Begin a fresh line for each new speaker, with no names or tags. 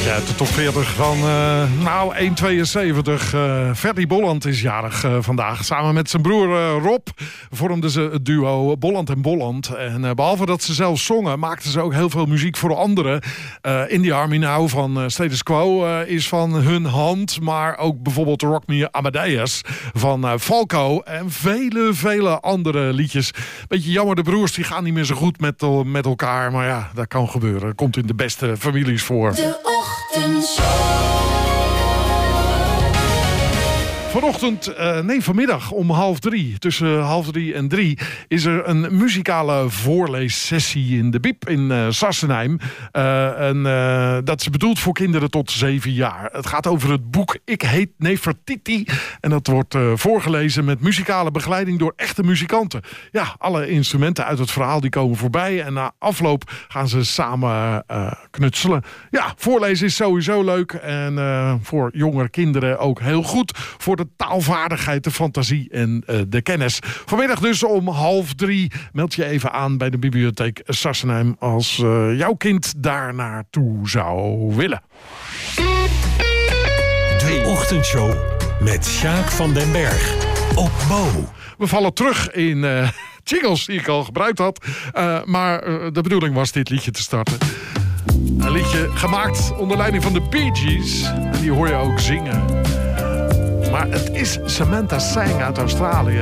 Uit de top 40 van 1,72. Ferdy Bolland is jarig vandaag. Samen met zijn broer Rob vormden ze het duo Bolland en Bolland. En behalve dat ze zelf zongen, maakten ze ook heel veel muziek voor anderen. In the Army Now van Status Quo is van hun hand. Maar ook bijvoorbeeld Rock Me Amadeus van Falco. En vele andere liedjes. Beetje jammer, de broers die gaan niet meer zo goed met elkaar. Maar ja, dat kan gebeuren. Komt in de beste families voor. Vanmiddag om 2:30, tussen 2:30 en 3... is er een muzikale voorleessessie in de Biep in Sassenheim. Dat is bedoeld voor kinderen tot 7 jaar. Het gaat over het boek Ik heet Nefertiti. En dat wordt voorgelezen met muzikale begeleiding door echte muzikanten. Ja, alle instrumenten uit het verhaal die komen voorbij. En na afloop gaan ze samen knutselen. Ja, voorlezen is sowieso leuk. En voor jongere kinderen ook heel goed. Voor de taalvaardigheid, de fantasie en de kennis. Vanmiddag dus om 2:30. Meld je even aan bij de bibliotheek Sassenheim als jouw kind daar naartoe zou willen.
De ochtendshow met Sjaak van den Berg op Bo.
We vallen terug in jingles die ik al gebruikt had. Maar de bedoeling was dit liedje te starten. Een liedje gemaakt onder leiding van de Bee Gees. En die hoor je ook zingen. Maar het is Samantha Sang uit Australië.